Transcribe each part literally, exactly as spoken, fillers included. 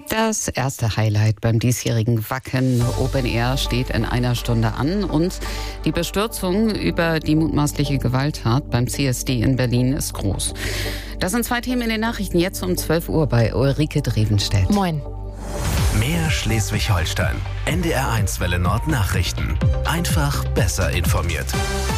Das erste Highlight beim diesjährigen Wacken Open Air steht in einer Stunde an und die Bestürzung über die mutmaßliche Gewalttat beim C S D in Berlin ist groß. Das sind zwei Themen in den Nachrichten jetzt um zwölf Uhr bei Ulrike Drevenstedt. Moin. Mehr Schleswig-Holstein. N D R eins Welle Nord Nachrichten. Einfach besser informiert.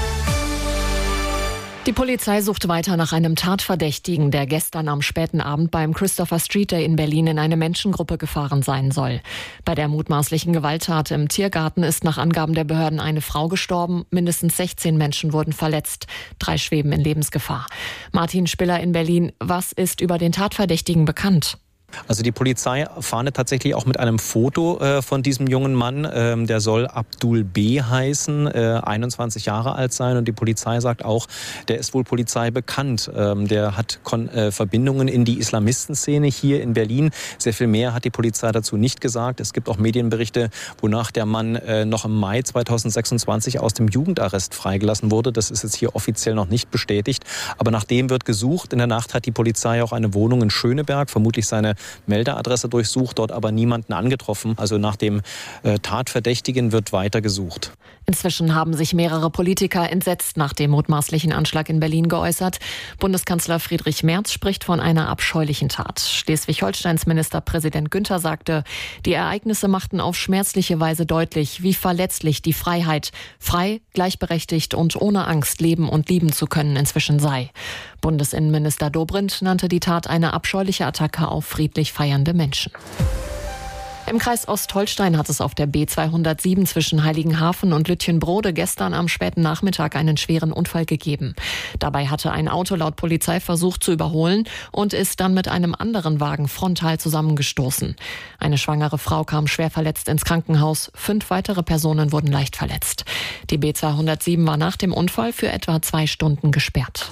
Die Polizei sucht weiter nach einem Tatverdächtigen, der gestern am späten Abend beim Christopher Street Day in Berlin in eine Menschengruppe gefahren sein soll. Bei der mutmaßlichen Gewalttat im Tiergarten ist nach Angaben der Behörden eine Frau gestorben. Mindestens sechzehn Menschen wurden verletzt. Drei schweben in Lebensgefahr. Martin Spiller in Berlin. Was ist über den Tatverdächtigen bekannt? Also die Polizei fahndet tatsächlich auch mit einem Foto äh, von diesem jungen Mann. Ähm, der soll Abdul B. heißen, äh, einundzwanzig Jahre alt sein. Und die Polizei sagt auch, der ist wohl Polizei bekannt. Ähm, der hat Kon- äh, Verbindungen in die Islamistenszene hier in Berlin. Sehr viel mehr hat die Polizei dazu nicht gesagt. Es gibt auch Medienberichte, wonach der Mann äh, noch im Mai zweitausendsechsundzwanzig aus dem Jugendarrest freigelassen wurde. Das ist jetzt hier offiziell noch nicht bestätigt. Aber nach dem wird gesucht. In der Nacht hat die Polizei auch eine Wohnung in Schöneberg, vermutlich seine Meldeadresse durchsucht, dort aber niemanden angetroffen. Also nach dem äh, Tatverdächtigen wird weiter gesucht. Inzwischen haben sich mehrere Politiker entsetzt nach dem mutmaßlichen Anschlag in Berlin geäußert. Bundeskanzler Friedrich Merz spricht von einer abscheulichen Tat. Schleswig-Holsteins Ministerpräsident Günther sagte, die Ereignisse machten auf schmerzliche Weise deutlich, wie verletzlich die Freiheit, frei, gleichberechtigt und ohne Angst leben und lieben zu können, inzwischen sei. Bundesinnenminister Dobrindt nannte die Tat eine abscheuliche Attacke auf friedlich feiernde Menschen. Im Kreis Ostholstein hat es auf der B zweihundertsieben zwischen Heiligenhafen und Lütjenbrode gestern am späten Nachmittag einen schweren Unfall gegeben. Dabei hatte ein Auto laut Polizei versucht zu überholen und ist dann mit einem anderen Wagen frontal zusammengestoßen. Eine schwangere Frau kam schwer verletzt ins Krankenhaus. Fünf weitere Personen wurden leicht verletzt. Die B zweihundertsieben war nach dem Unfall für etwa zwei Stunden gesperrt.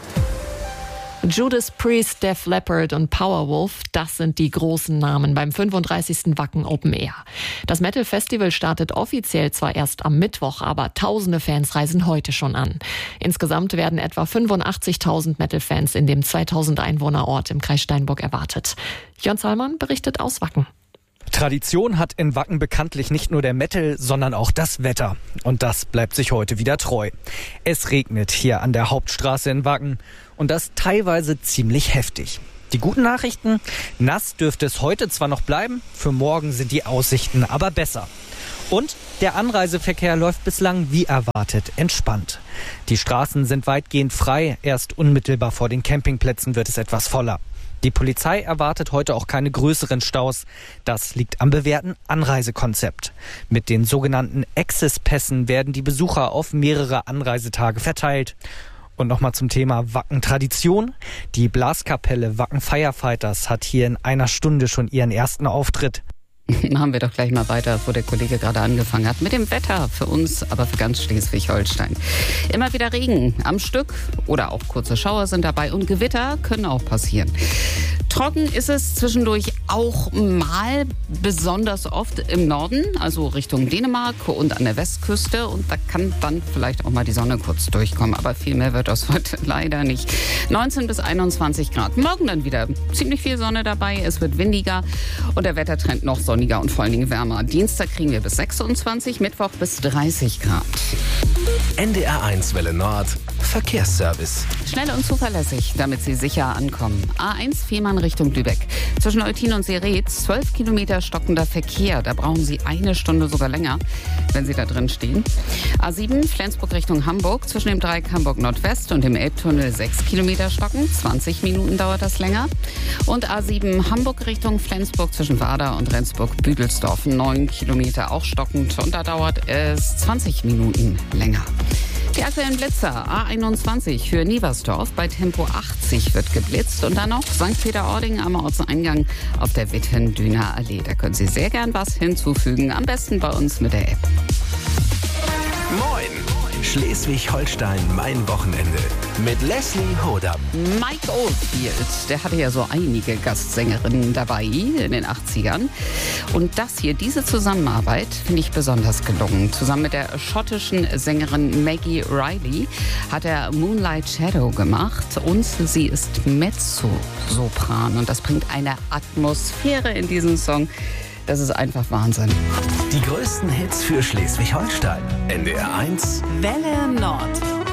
Judas Priest, Def Leppard und Powerwolf, das sind die großen Namen beim fünfunddreißigsten Wacken Open Air. Das Metal Festival startet offiziell zwar erst am Mittwoch, aber tausende Fans reisen heute schon an. Insgesamt werden etwa fünfundachtzigtausend Metal-Fans in dem zweitausend Einwohnerort im Kreis Steinburg erwartet. Jörn Zahlmann berichtet aus Wacken. Tradition hat in Wacken bekanntlich nicht nur der Metal, sondern auch das Wetter. Und das bleibt sich heute wieder treu. Es regnet hier an der Hauptstraße in Wacken und das teilweise ziemlich heftig. Die guten Nachrichten: nass dürfte es heute zwar noch bleiben, für morgen sind die Aussichten aber besser. Und der Anreiseverkehr läuft bislang wie erwartet entspannt. Die Straßen sind weitgehend frei, erst unmittelbar vor den Campingplätzen wird es etwas voller. Die Polizei erwartet heute auch keine größeren Staus. Das liegt am bewährten Anreisekonzept. Mit den sogenannten Access-Pässen werden die Besucher auf mehrere Anreisetage verteilt. Und nochmal zum Thema Wacken-Tradition. Die Blaskapelle Wacken Firefighters hat hier in einer Stunde schon ihren ersten Auftritt. Machen wir doch gleich mal weiter, wo der Kollege gerade angefangen hat. Mit dem Wetter für uns, aber für ganz Schleswig-Holstein. Immer wieder Regen am Stück oder auch kurze Schauer sind dabei und Gewitter können auch passieren. Trocken ist es zwischendurch auch mal, besonders oft im Norden, also Richtung Dänemark und an der Westküste. Und da kann dann vielleicht auch mal die Sonne kurz durchkommen. Aber viel mehr wird das heute leider nicht. neunzehn bis einundzwanzig Grad. Morgen dann wieder ziemlich viel Sonne dabei. Es wird windiger und der Wettertrend noch sonniger und vor allen Dingen wärmer. Dienstag kriegen wir bis sechsundzwanzig, Mittwoch bis dreißig Grad. N D R eins Welle Nord Verkehrsservice. Schnell und zuverlässig, damit Sie sicher ankommen. A eins Fehmarn Richtung Lübeck. Zwischen Eutin und Seretz zwölf Kilometer stockender Verkehr. Da brauchen Sie eine Stunde sogar länger, wenn Sie da drin stehen. A sieben Flensburg Richtung Hamburg. Zwischen dem Dreieck Hamburg Nordwest und dem Elbtunnel sechs Kilometer stocken. zwanzig Minuten dauert das länger. Und A sieben Hamburg Richtung Flensburg zwischen Werder und Rendsburg-Büdelsdorf. neun Kilometer auch stockend. Und da dauert es zwanzig Minuten länger. Die aktuellen Blitzer. A einundzwanzig für Nieversdorf bei Tempo achtzig wird geblitzt. Und dann noch Sankt Peter-Ording am Ortseingang auf der Withendüner Allee. Da können Sie sehr gern was hinzufügen. Am besten bei uns mit der App. Moin! Schleswig-Holstein, mein Wochenende. Mit Leslie Hodam. Mike Oldfield, der hatte ja so einige Gastsängerinnen dabei in den achtzigern. Und das hier, diese Zusammenarbeit, finde ich besonders gelungen. Zusammen mit der schottischen Sängerin Maggie Riley hat er Moonlight Shadow gemacht. Und sie ist Mezzosopran. Und das bringt eine Atmosphäre in diesen Song. Das ist einfach Wahnsinn. Die größten Hits für Schleswig-Holstein. N D R eins Welle Nord.